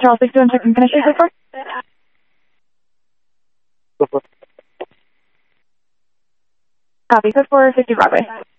Charles 62 and checking. Can I take this for? Copy, code 450 Broadway.